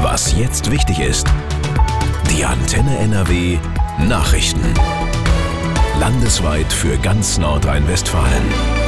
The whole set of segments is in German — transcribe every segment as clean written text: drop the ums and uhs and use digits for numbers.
Was jetzt wichtig ist. Die Antenne NRW Nachrichten. Landesweit für ganz Nordrhein-Westfalen.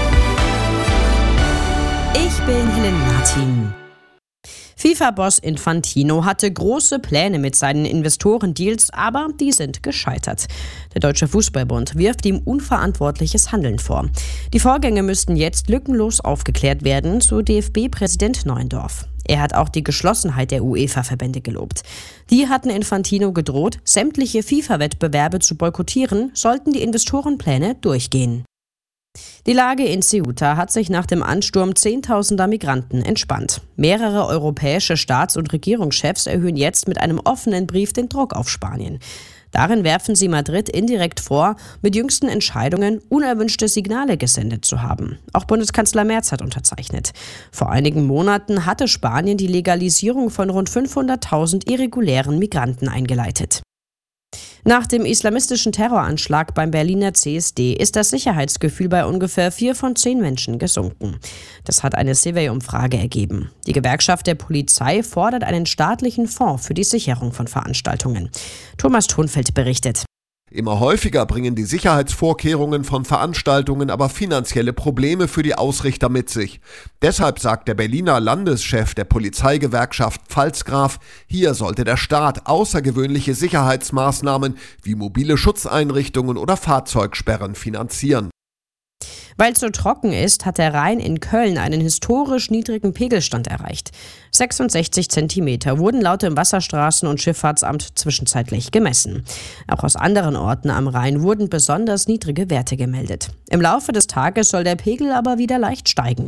Ich bin Helen Martin. FIFA-Boss Infantino hatte große Pläne mit seinen Investorendeals, aber die sind gescheitert. Der Deutsche Fußballbund wirft ihm unverantwortliches Handeln vor. Die Vorgänge müssten jetzt lückenlos aufgeklärt werden, so DFB-Präsident Neuendorf. Er hat auch die Geschlossenheit der UEFA-Verbände gelobt. Die hatten Infantino gedroht, sämtliche FIFA-Wettbewerbe zu boykottieren, sollten die Investorenpläne durchgehen. Die Lage in Ceuta hat sich nach dem Ansturm Zehntausender Migranten entspannt. Mehrere europäische Staats- und Regierungschefs erhöhen jetzt mit einem offenen Brief den Druck auf Spanien. Darin werfen sie Madrid indirekt vor, mit jüngsten Entscheidungen unerwünschte Signale gesendet zu haben. Auch Bundeskanzler Merz hat unterzeichnet. Vor einigen Monaten hatte Spanien die Legalisierung von rund 500.000 irregulären Migranten eingeleitet. Nach dem islamistischen Terroranschlag beim Berliner CSD ist das Sicherheitsgefühl bei ungefähr 4 von 10 Menschen gesunken. Das hat eine Survey-Umfrage ergeben. Die Gewerkschaft der Polizei fordert einen staatlichen Fonds für die Sicherung von Veranstaltungen. Thomas Thonfeld berichtet. Immer häufiger bringen die Sicherheitsvorkehrungen von Veranstaltungen aber finanzielle Probleme für die Ausrichter mit sich. Deshalb sagt der Berliner Landeschef der Polizeigewerkschaft Pfalzgraf, hier sollte der Staat außergewöhnliche Sicherheitsmaßnahmen wie mobile Schutzeinrichtungen oder Fahrzeugsperren finanzieren. Weil es so trocken ist, hat der Rhein in Köln einen historisch niedrigen Pegelstand erreicht. 66 Zentimeter wurden laut dem Wasserstraßen- und Schifffahrtsamt zwischenzeitlich gemessen. Auch aus anderen Orten am Rhein wurden besonders niedrige Werte gemeldet. Im Laufe des Tages soll der Pegel aber wieder leicht steigen.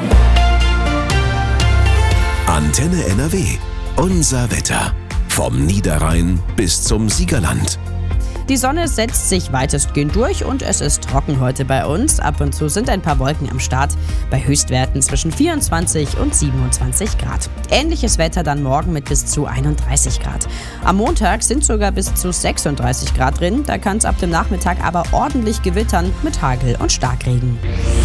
Antenne NRW. Unser Wetter. Vom Niederrhein bis zum Siegerland. Die Sonne setzt sich weitestgehend durch und es ist trocken heute bei uns. Ab und zu sind ein paar Wolken am Start, bei Höchstwerten zwischen 24 und 27 Grad. Ähnliches Wetter dann morgen mit bis zu 31 Grad. Am Montag sind sogar bis zu 36 Grad drin, da kann es ab dem Nachmittag aber ordentlich gewittern mit Hagel und Starkregen.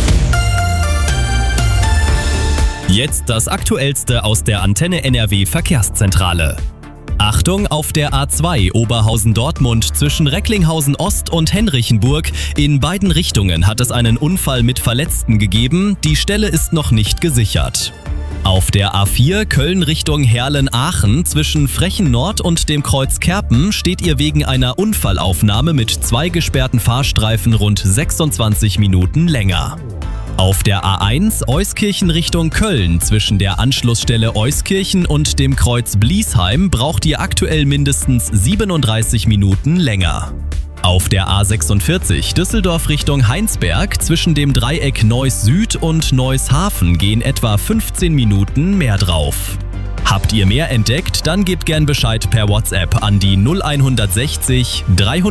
Jetzt das Aktuellste aus der Antenne NRW Verkehrszentrale. Achtung, auf der A2 Oberhausen-Dortmund zwischen Recklinghausen Ost und Henrichenburg. In beiden Richtungen hat es einen Unfall mit Verletzten gegeben. Die Stelle ist noch nicht gesichert. Auf der A4 Köln Richtung Herlen-Aachen zwischen Frechen Nord und dem Kreuz Kerpen steht ihr wegen einer Unfallaufnahme mit 2 gesperrten Fahrstreifen rund 26 Minuten länger. Auf der A1 Euskirchen Richtung Köln zwischen der Anschlussstelle Euskirchen und dem Kreuz Bliesheim braucht ihr aktuell mindestens 37 Minuten länger. Auf der A46 Düsseldorf Richtung Heinsberg zwischen dem Dreieck Neuss Süd und Neuss Hafen gehen etwa 15 Minuten mehr drauf. Habt ihr mehr entdeckt, dann gebt gern Bescheid per WhatsApp an die 0160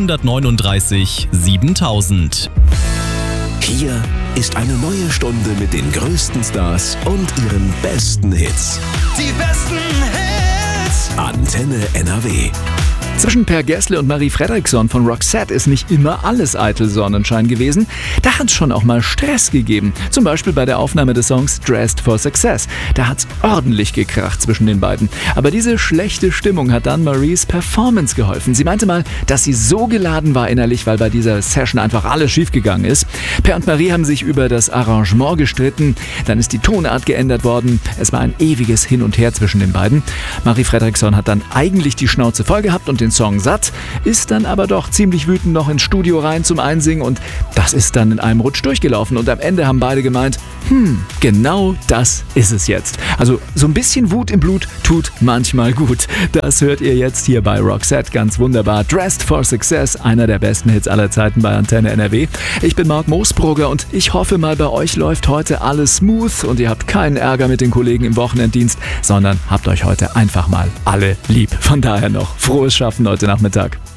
339 7000. Hier ist eine neue Stunde mit den größten Stars und ihren besten Hits. Die besten Hits. Antenne NRW. Zwischen Per Gessle und Marie Fredriksson von Roxette ist nicht immer alles eitel Sonnenschein gewesen. Da hat es schon auch mal Stress gegeben. Zum Beispiel bei der Aufnahme des Songs Dressed for Success. Da hat es ordentlich gekracht zwischen den beiden. Aber diese schlechte Stimmung hat dann Maries Performance geholfen. Sie meinte mal, dass sie so geladen war innerlich, weil bei dieser Session einfach alles schiefgegangen ist. Per und Marie haben sich über das Arrangement gestritten. Dann ist die Tonart geändert worden. Es war ein ewiges Hin und Her zwischen den beiden. Marie Fredriksson hat dann eigentlich die Schnauze voll gehabt und den Song satt, ist dann aber doch ziemlich wütend noch ins Studio rein zum Einsingen und das ist dann in einem Rutsch durchgelaufen und am Ende haben beide gemeint, genau das ist es jetzt. Also so ein bisschen Wut im Blut tut manchmal gut. Das hört ihr jetzt hier bei Roxette ganz wunderbar. Dressed for Success, einer der besten Hits aller Zeiten bei Antenne NRW. Ich bin Marc Moosbrugger und ich hoffe mal, bei euch läuft heute alles smooth und ihr habt keinen Ärger mit den Kollegen im Wochenenddienst, sondern habt euch heute einfach mal alle lieb. Von daher noch frohes Schaffen heute Nachmittag.